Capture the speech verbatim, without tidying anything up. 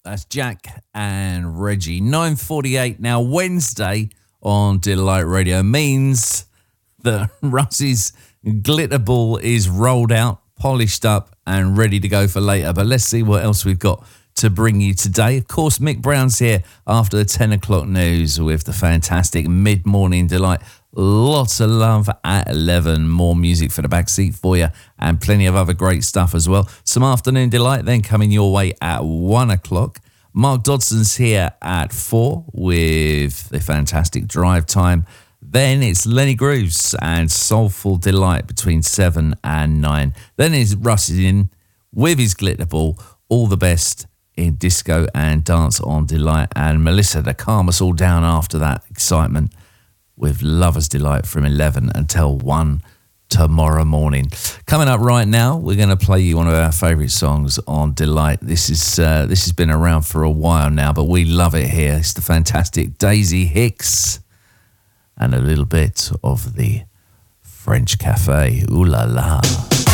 That's Jack and Reggie. nine forty-eight now. Wednesday on Delight Radio means that Russ's glitter ball is rolled out, polished up and ready to go for later. But let's see what else we've got to bring you today. Of course, Mick Brown's here after the ten o'clock news with the fantastic mid-morning delight. Lots of love at eleven. More music for the backseat for you and plenty of other great stuff as well. Some afternoon delight then coming your way at one o'clock. Mark Dodson's here at four with the fantastic drive time. Then it's Lenny Grooves and Soulful Delight between seven and nine. Then it's Russ in with his glitter ball. All the best in disco and dance on Delight. And Melissa to calm us all down after that excitement with Lover's Delight from eleven until one tomorrow morning. Coming up right now, we're going to play you one of our favourite songs on Delight. This is uh, this has been around for a while now, but we love it here. It's the fantastic Daisy Hicks and a little bit of the French Cafe. Ooh la la.